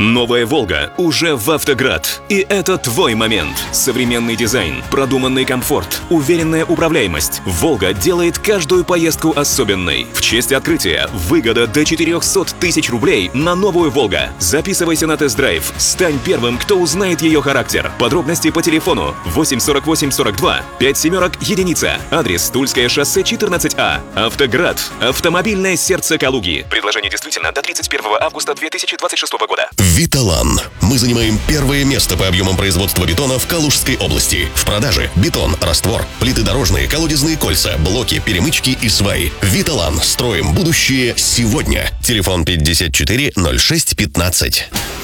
Новая «Волга» уже в «Автоград». И это твой момент. Современный дизайн, продуманный комфорт, уверенная управляемость. «Волга» делает каждую поездку особенной. В честь открытия выгода до 400 тысяч рублей на новую «Волга». Записывайся на тест-драйв. Стань первым, кто узнает ее характер. Подробности по телефону 84842 57 Адрес: Тульское шоссе 14А. «Автоград». Автомобильное сердце Калуги. Предложение действительно до 31 августа 2026 года. «Виталан». Мы занимаем первое место по объемам производства бетона в Калужской области. В продаже бетон, раствор, плиты дорожные, колодезные кольца, блоки, перемычки и сваи. «Виталан». Строим будущее сегодня. Телефон 54 06 15.